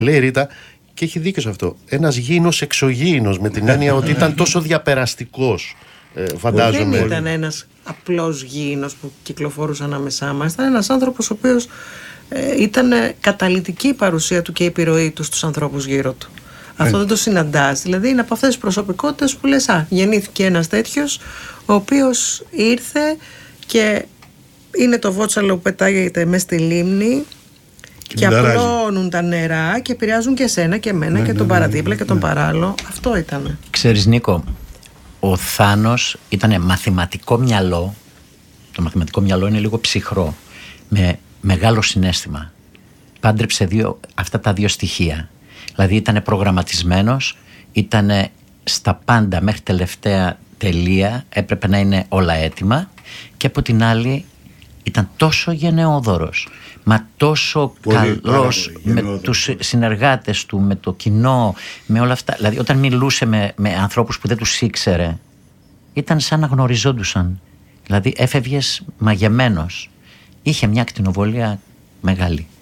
Λέει η Ρίτα, και έχει δίκιο σε αυτό. Ένας γήινος εξωγήινος, με την έννοια ότι ήταν τόσο διαπεραστικός. Φαντάζομαι. Δεν ήταν ένας απλός γήινος που κυκλοφορούσε ανάμεσά μας. Ήταν ένας άνθρωπος ο οποίος ήταν καταλυτική η παρουσία του και η επιρροή του στους ανθρώπους γύρω του. Αυτό δεν το συναντάς. Δηλαδή είναι από αυτές τις προσωπικότητες που λες, γεννήθηκε ένας τέτοιος ο οποίος ήρθε και είναι το βότσαλο που πετάγεται μέσα στη λίμνη και απλώνουν τα νερά και επηρεάζουν και εσένα και εμένα και τον παραδίπλα και τον παράλληλο. Αυτό ήταν. Ξέρεις, Νίκο, ο Θάνος ήταν μαθηματικό μυαλό. Το μαθηματικό μυαλό είναι λίγο ψυχρό, με μεγάλο συναίσθημα. Πάντρεψε αυτά τα δύο στοιχεία. Δηλαδή ήταν προγραμματισμένος, ήταν στα πάντα μέχρι τελευταία τελεία, έπρεπε να είναι όλα έτοιμα, και από την άλλη ήταν τόσο γενναιόδωρος, μα τόσο καλός με τους συνεργάτες του, με το κοινό, με όλα αυτά. Δηλαδή όταν μιλούσε με ανθρώπους που δεν τους ήξερε, ήταν σαν να γνωριζόντουσαν. Δηλαδή έφευγες μαγεμένος. Είχε μια ακτινοβολία μεγάλη.